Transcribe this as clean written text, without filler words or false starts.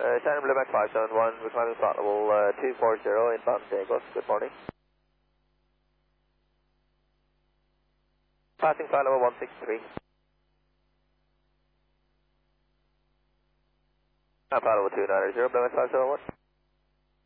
China Blueback 571, we're climbing flight level 240 inbound Dagos. Good morning. Passing flight level 163. Flight level 290, Blueback 571.